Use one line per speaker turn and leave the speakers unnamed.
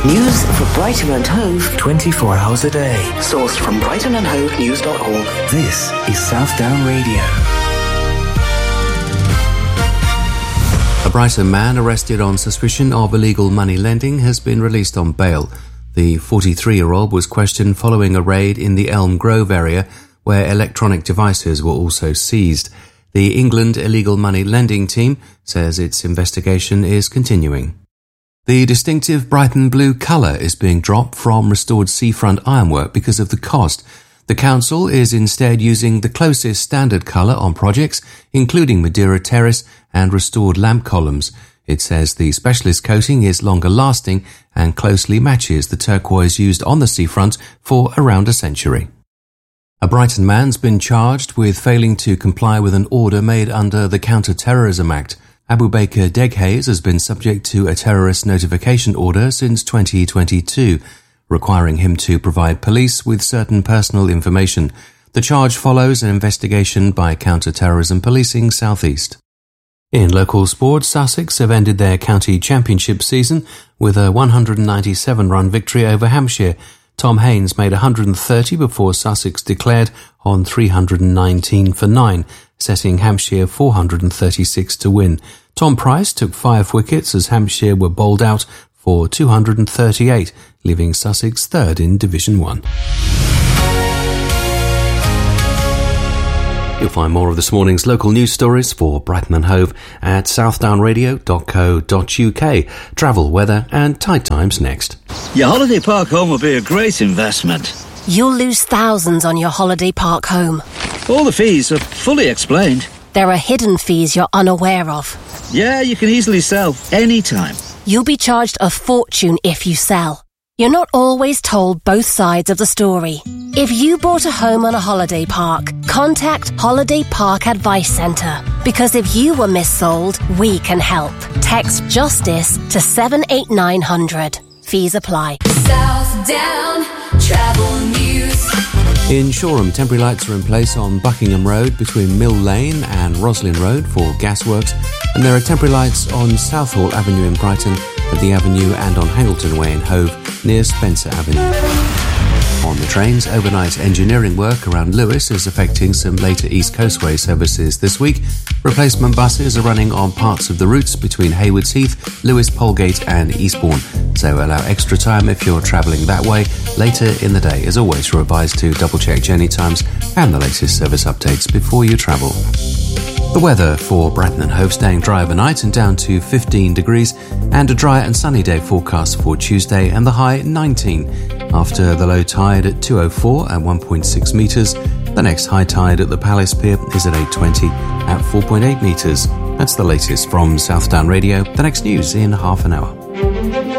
News for Brighton and Hove
24 hours a day.
Sourced from brightonandhovenews.org.
This is Southdown Radio.
A Brighton man arrested on suspicion of illegal money lending has been released on bail. The 43-year-old was questioned following a raid in the Elm Grove area where electronic devices were also seized. The England Illegal Money Lending Team says its investigation is continuing. The distinctive Brighton blue colour is being dropped from restored seafront ironwork because of the cost. The council is instead using the closest standard colour on projects, including Madeira Terrace and restored lamp columns. It says the specialist coating is longer lasting and closely matches the turquoise used on the seafront for around a century. A Brighton man's been charged with failing to comply with an order made under the Counter-Terrorism Act. Abu Baker Deghaze has been subject to a terrorist notification order since 2022, requiring him to provide police with certain personal information. The charge follows an investigation by Counter-Terrorism Policing South East. In local sports, Sussex have ended their county championship season with a 197-run victory over Hampshire. Tom Haynes made 130 before Sussex declared on 319 for 9, setting Hampshire 436 to win. Tom Price took 5 wickets as Hampshire were bowled out for 238, leaving Sussex third in Division 1. You'll find more of this morning's local news stories for Brighton and Hove at southdownradio.co.uk. Travel, weather and tide times next.
Your holiday park home will be a great investment.
You'll lose thousands on your holiday park home.
All the fees are fully explained.
There are hidden fees you're unaware of.
Yeah, you can easily sell anytime.
You'll be charged a fortune if you sell. You're not always told both sides of the story. If you bought a home on a holiday park, contact Holiday Park Advice Centre. Because if you were missold, we can help. Text JUSTICE to 78900. Fees apply.
Southdown Travel News.
In Shoreham, temporary lights are in place on Buckingham Road between Mill Lane and Roslin Road for gasworks, and there are temporary lights on Southall Avenue in Brighton, at the Avenue and on Hangleton Way in Hove near Spencer Avenue. On the trains, overnight engineering work around Lewes is affecting some later East Coastway services this week. Replacement buses are running on parts of the routes between Haywards Heath, Lewes, Polegate and Eastbourne, so allow extra time if you're travelling that way later in the day. As always, you're advised to double-check journey times and the latest service updates before you travel. The weather for Brighton and Hove staying dry overnight and down to 15 degrees, and a dry and sunny day forecast for Tuesday and the high 19. After the low tide at 2:04 at 1.6 metres, the next high tide at the Palace Pier is at 8:20 at 4.8 metres. That's the latest from Southdown Radio. The next news in half an hour.